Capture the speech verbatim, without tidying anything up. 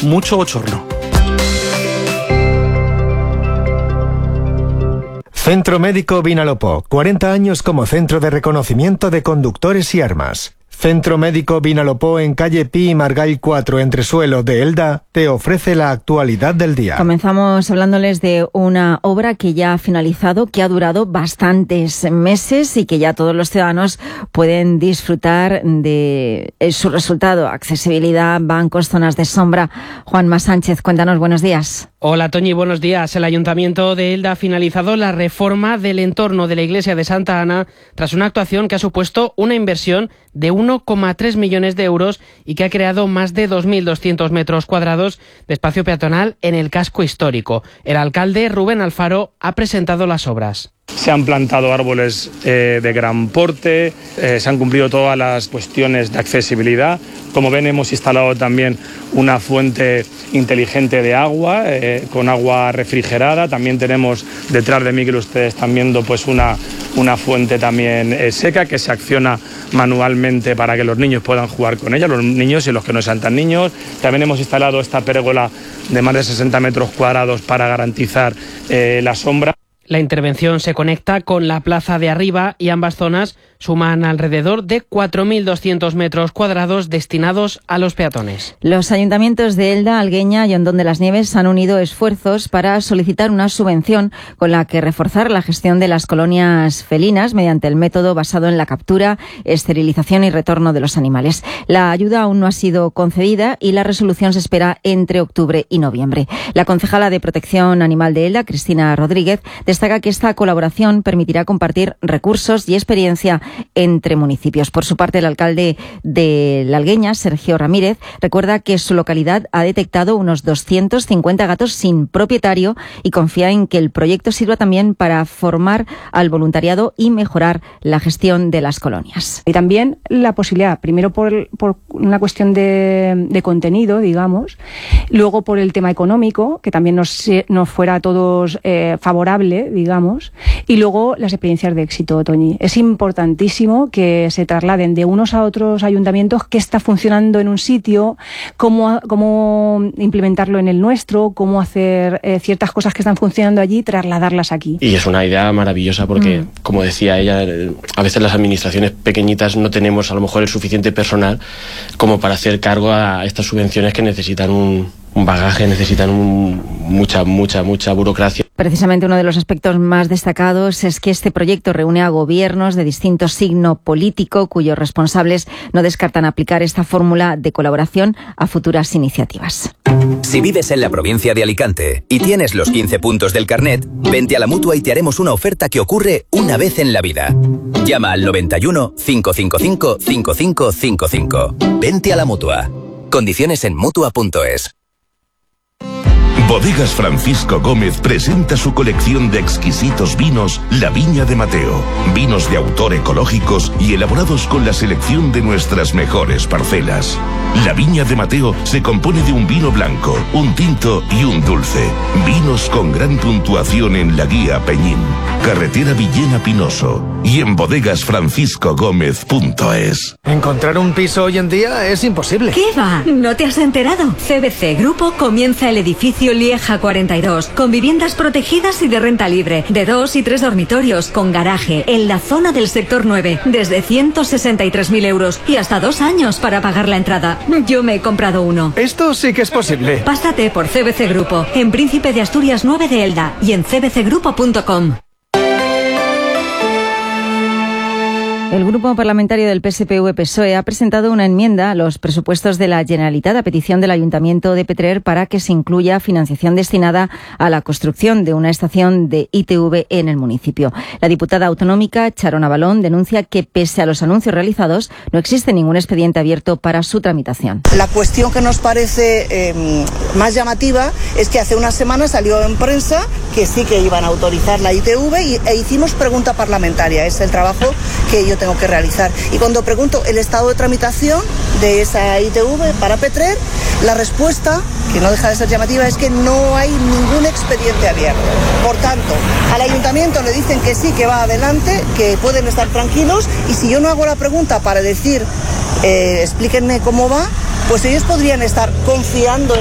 mucho bochorno. Centro Médico Vinalopó, cuarenta años como centro de reconocimiento de conductores y armas. Centro Médico Vinalopó en calle Pi y Margall cuatro, Entresuelo de Elda, te ofrece la actualidad del día. Comenzamos hablándoles de una obra que ya ha finalizado, que ha durado bastantes meses y que ya todos los ciudadanos pueden disfrutar de su resultado. Accesibilidad, bancos, zonas de sombra. Juanma Sánchez, cuéntanos, buenos días. Hola Toñi, buenos días. El Ayuntamiento de Elda ha finalizado la reforma del entorno de la iglesia de Santa Ana tras una actuación que ha supuesto una inversión de uno coma tres millones de euros y que ha creado más de dos mil doscientos metros cuadrados de espacio peatonal en el casco histórico. El alcalde Rubén Alfaro ha presentado las obras. Se han plantado árboles eh, de gran porte, eh, se han cumplido todas las cuestiones de accesibilidad. Como ven, hemos instalado también una fuente inteligente de agua, eh, con agua refrigerada. También tenemos detrás de mí, que ustedes están viendo, pues una, una fuente también eh, seca que se acciona manualmente para que los niños puedan jugar con ella, los niños y los que no sean tan niños. También hemos instalado esta pérgola de más de sesenta metros cuadrados para garantizar eh, la sombra. La intervención se conecta con la plaza de arriba y ambas zonas suman alrededor de cuatro mil doscientos metros cuadrados destinados a los peatones. Los ayuntamientos de Elda, Algueña y Hondón de las Nieves han unido esfuerzos para solicitar una subvención con la que reforzar la gestión de las colonias felinas mediante el método basado en la captura, esterilización y retorno de los animales. La ayuda aún no ha sido concedida y la resolución se espera entre octubre y noviembre. La concejala de Protección Animal de Elda, Cristina Rodríguez, destaca que esta colaboración permitirá compartir recursos y experiencia entre municipios. Por su parte, el alcalde de La Algueña, Sergio Ramírez, recuerda que su localidad ha detectado unos doscientos cincuenta gatos sin propietario y confía en que el proyecto sirva también para formar al voluntariado y mejorar la gestión de las colonias. Y también la posibilidad, primero por, por una cuestión de, de contenido, digamos, luego por el tema económico, que también nos, nos fuera a todos eh, favorable, digamos, y luego las experiencias de éxito, Toñi. Es importantísimo que se trasladen de unos a otros ayuntamientos qué está funcionando en un sitio, cómo, cómo implementarlo en el nuestro, cómo hacer eh, ciertas cosas que están funcionando allí, trasladarlas aquí. Y es una idea maravillosa porque, mm. como decía ella, a veces las administraciones pequeñitas no tenemos a lo mejor el suficiente personal como para hacer cargo a estas subvenciones que necesitan un, un bagaje, necesitan un, mucha, mucha, mucha burocracia. Precisamente uno de los aspectos más destacados es que este proyecto reúne a gobiernos de distinto signo político cuyos responsables no descartan aplicar esta fórmula de colaboración a futuras iniciativas. Si vives en la provincia de Alicante y tienes los quince puntos del carnet, vente a la Mutua y te haremos una oferta que ocurre una vez en la vida. Llama al noventa y uno, cinco cinco cinco, cinco cinco cinco cinco. Vente a la Mutua. Condiciones en mutua punto es. Bodegas Francisco Gómez presenta su colección de exquisitos vinos La Viña de Mateo. Vinos de autor ecológicos y elaborados con la selección de nuestras mejores parcelas. La Viña de Mateo se compone de un vino blanco, un tinto y un dulce. Vinos con gran puntuación en la guía Peñín, carretera Villena Pinoso y en bodegas francisco gómez punto es. Encontrar un piso hoy en día es imposible. ¿Qué va? ¿No te has enterado? C B C Grupo comienza el edificio Lieja cuarenta y dos, con viviendas protegidas y de renta libre, de dos y tres dormitorios, con garaje, en la zona del sector nueve, desde ciento sesenta y tres mil euros y hasta dos años para pagar la entrada. Yo me he comprado uno. Esto sí que es posible. Pásate por C B C Grupo, en Príncipe de Asturias nueve de Elda y en c b c grupo punto com. El Grupo Parlamentario del P S P V P S O E ha presentado una enmienda a los presupuestos de la Generalitat a petición del Ayuntamiento de Petrer para que se incluya financiación destinada a la construcción de una estación de I T V en el municipio. La diputada autonómica Charona Balón denuncia que, pese a los anuncios realizados, no existe ningún expediente abierto para su tramitación. La cuestión que nos parece eh, más llamativa es que hace unas semanas salió en prensa que sí que iban a autorizar la I T V y, e hicimos pregunta parlamentaria. Es el trabajo que yo tengo que realizar. Y cuando pregunto el estado de tramitación de esa I T V para Petrer, la respuesta, que no deja de ser llamativa, es que no hay ningún expediente abierto. Por tanto, al ayuntamiento le dicen que sí, que va adelante, que pueden estar tranquilos, y si yo no hago la pregunta para decir, eh, explíquenme cómo va, pues ellos podrían estar confiando en